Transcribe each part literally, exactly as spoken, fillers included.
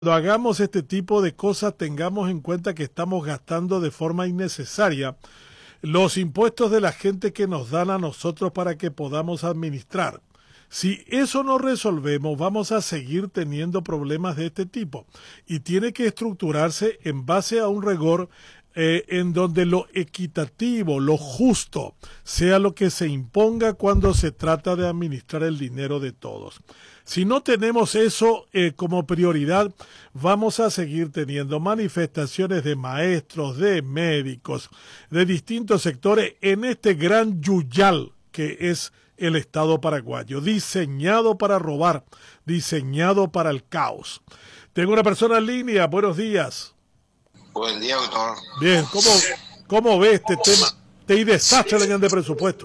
Cuando hagamos este tipo de cosas, tengamos en cuenta que estamos gastando de forma innecesaria los impuestos de la gente que nos dan a nosotros para que podamos administrar. Si eso no resolvemos, vamos a seguir teniendo problemas de este tipo. Y tiene que estructurarse en base a un rigor eh, en donde lo equitativo, lo justo, sea lo que se imponga cuando se trata de administrar el dinero de todos. Si no tenemos eso eh, como prioridad, vamos a seguir teniendo manifestaciones de maestros, de médicos, de distintos sectores en este gran yuyal que es el Estado paraguayo, diseñado para robar, diseñado para el caos. Tengo una persona en línea, buenos días. Buen día, doctor. Bien, ¿cómo, cómo ve este tema? Te y desastre la de presupuesto.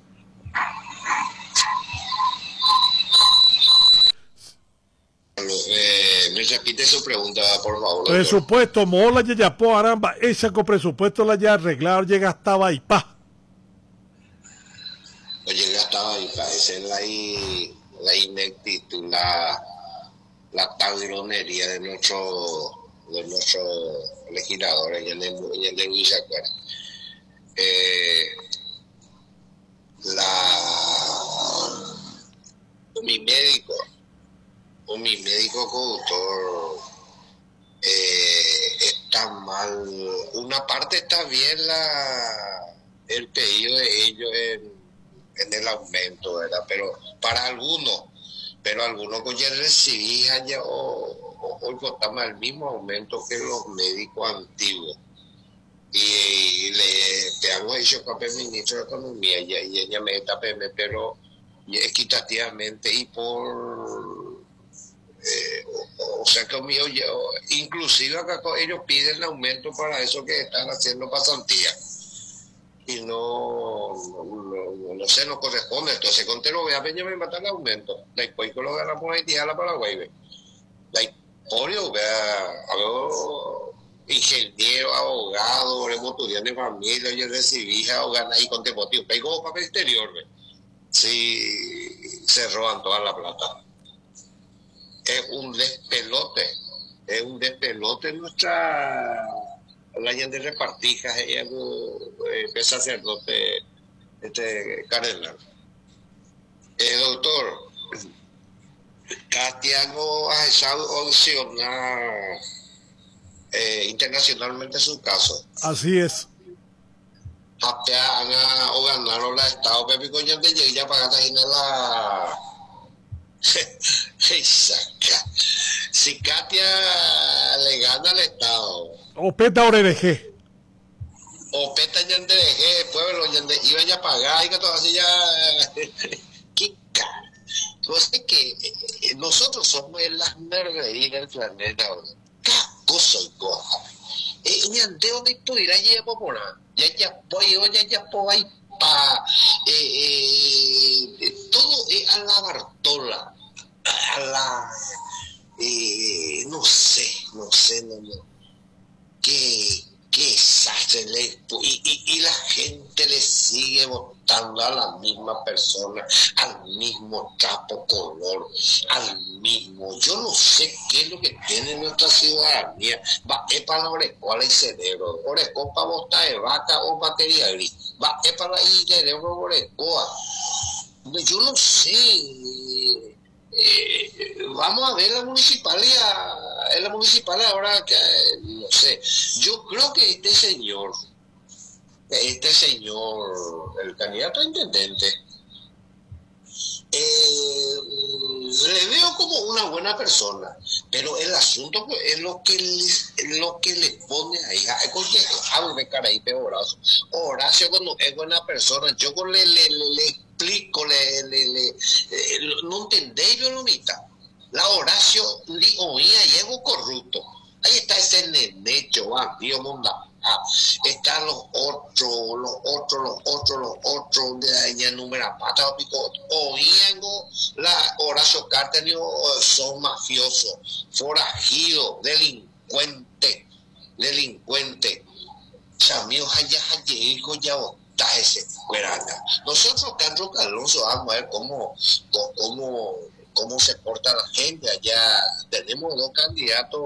Eh, me repite su pregunta, por favor. Doctor. Presupuesto, mola, yayapó, aramba, esa con presupuesto la ya arreglado, llega hasta Baipá. Oye, hasta Baipá, esa es la, la ineptitud, la, la tabironería de nuestros de nuestros legisladores y el de, y el de Luis Acuera. Eh, la mi médico o mi médico conductor eh, está mal. Una parte está bien la el pedido de ellos en, en el aumento, ¿verdad? Pero para algunos, pero algunos que ya recibían ya o hoy contamos el mismo aumento que los médicos antiguos. Y, y le te hago hecho papel ministro de Economía y, y ella me está pero equitativamente y por eh, o, o sea que mío yo, inclusive acá ellos piden aumento para eso que están haciendo pasantía y no no, no, no sé, no corresponde. Entonces contero vea peña me mata el aumento después que lo ganamos Haití a la Paraguay la historia vea a ingeniero, abogado, estudiante de familia, yo recibí abogado y con motivo, pegó papel exterior, ¿ve? Sí, se roban toda la plata. Es un despelote, es un despelote nuestra la gente de repartijas, ella el sacerdote este cardenal. Eh, doctor, Katia no ha echado audicionar Eh, internacionalmente su caso. Así es. Hasta o ganaron la Estado Pepe Coñón de Yeya para gastar la si Katia le gana al Estado o peta o G o peta ya de G pueblo iba ya a pagar y que todo así ya qué cara. Entonces que eh, nosotros somos las merreídas del planeta ahora. Cosa y cosa. Eh, ñante donde pudiera ya popona, ya ya pollo, ya ya po ahí pa, eh, eh, todo es a la Bartola, a la, eh, no sé, no sé, no, no, que, que desastre le, y, y, y la gente le sigue votando a la misma persona, al mismo trapo color, al mismo, yo no sé qué es lo que tiene nuestra ciudadanía, va, es para la orecola y cerebro, orecola para botar de vaca o batería gris, va, es para la y cerebro orecola, yo no sé, eh, vamos a ver la municipalidad, en la municipalidad ahora que, no sé, yo creo que este señor, este señor, el candidato a intendente, eh, le veo como una buena persona, pero el asunto es lo que le, lo que le pone ahí, abre cara ahí Horacio, Horacio cuando es buena persona, yo le, le, le, le explico, le, le, le, eh, no entendéis yo Lomita, la Horacio li oía llego corrupto, ahí está ese nenecho, bandido monda. Ah, están los otros, los otros, los otros, los otros de aña número pata oíengo la Horacio Cartenio son mafiosos, forajidos, delincuentes, delincuentes. Chamío haya hijo ya está ese cuerana. Nosotros Carlos Alonso vamos a ver cómo, cómo cómo se porta la gente allá. Tenemos dos candidatos